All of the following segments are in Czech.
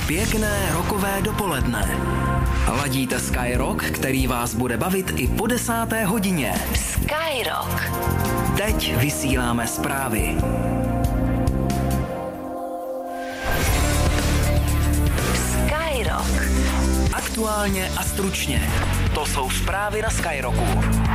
Pěkné rokové dopoledne. Ladíte Skyrock, který vás bude bavit i po 10. hodině. Skyrock. Teď vysíláme zprávy. Skyrock. Aktuálně a stručně. To jsou zprávy na Skyrocku.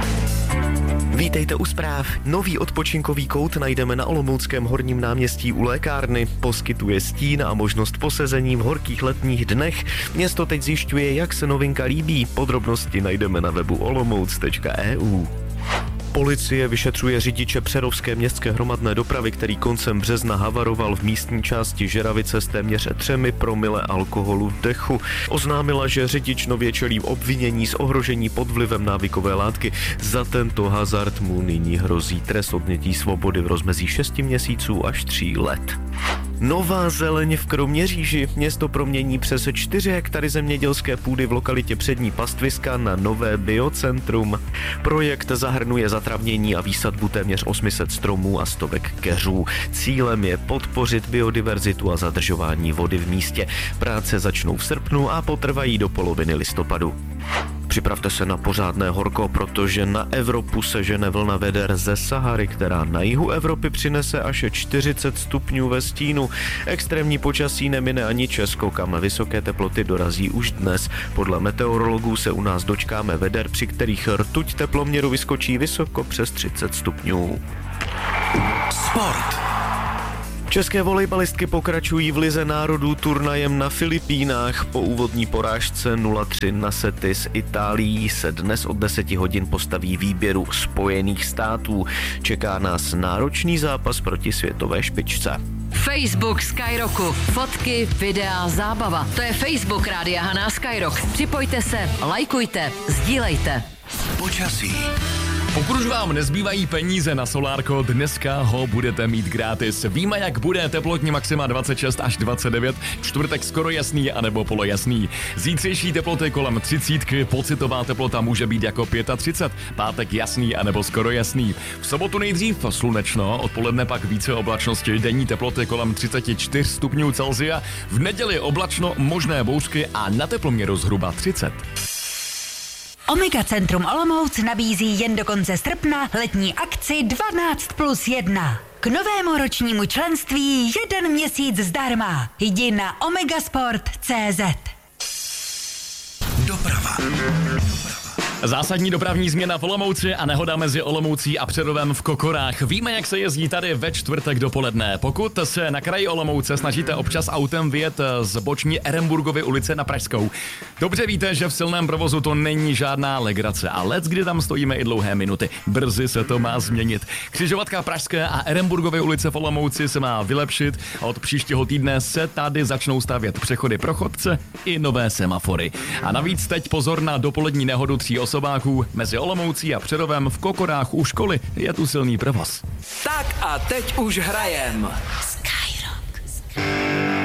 Vítejte u zpráv. Nový odpočinkový kout najdeme na Olomouckém Horním náměstí u lékárny. Poskytuje stín a možnost posezení v horkých letních dnech. Město teď zjišťuje, jak se novinka líbí. Podrobnosti najdeme na webu olomouc.eu. Policie vyšetřuje řidiče Přerovské městské hromadné dopravy, který koncem března havaroval v místní části Žeravice s téměř 3 promile alkoholu v dechu. Oznámila, že řidič nově čelí obvinění z ohrožení pod vlivem návykové látky. Za tento hazard mu nyní hrozí trest odnětí svobody v rozmezí 6 měsíců až 3 let. Nová zeleň v Kroměříži. Město promění přes 4 hektary zemědělské půdy v lokalitě Přední Pastviska na nové biocentrum. Projekt zahrnuje zatravnění a výsadbu téměř 800 stromů a stovek keřů. Cílem je podpořit biodiverzitu a zadržování vody v místě. Práce začnou v srpnu a potrvají do poloviny listopadu. Připravte se na pořádné horko, protože na Evropu se žene vlna veder ze Sahary, která na jihu Evropy přinese až 40 stupňů ve stínu. Extrémní počasí nemine ani Česko, kam vysoké teploty dorazí už dnes. Podle meteorologů se u nás dočkáme veder, při kterých rtuť teploměru vyskočí vysoko přes 30 stupňů. Sport. České volejbalistky pokračují v lize národů turnajem na Filipínách. Po úvodní porážce 0-3 na sety s Itálií se dnes od 10 hodin postaví výběru Spojených států. Čeká nás náročný zápas proti světové špičce. Facebook Skyrocku. Fotky, videa, zábava. To je Facebook Rádia Haná Skyrock. Připojte se, lajkujte, sdílejte. Počasí. Pokud už vám nezbývají peníze na solárko, dneska ho budete mít gratis. Víme, jak bude teplotní maxima 26 až 29, čtvrtek skoro jasný anebo polojasný. Zítřejší teploty kolem 30, pocitová teplota může být jako 35, pátek jasný anebo skoro jasný. V sobotu nejdřív slunečno, odpoledne pak více oblačnosti, denní teploty kolem 34 stupňů Celsia, v neděli oblačno, možné bouřky a na teploměru zhruba 30. Omega Centrum Olomouc nabízí jen do konce srpna letní akci 12+1. K novému ročnímu členství 1 měsíc zdarma. Jdi na omegasport.cz. Doprava. Zásadní dopravní změna v Olomouci a nehoda mezi Olomoucí a Přerovem v Kokorách. Víme, jak se jezdí tady ve čtvrtek dopoledne. Pokud se na kraji Olomouce snažíte občas autem vyjet z boční Eremburgovy ulice na Pražskou, dobře víte, že v silném provozu to není žádná legrace a leckdy tam stojíme i dlouhé minuty. Brzy se to má změnit. Křižovatka Pražské a Eremburgovy ulice v Olomouci se má vylepšit a od příštího týdne se tady začnou stavět přechody pro chodce i nové semafory. A navíc teď pozor na dopolední nehodu 3 osobáků. Mezi Olomoucí a Přerovem v Kokorách u školy je tu silný provoz. Tak a teď už hrajem.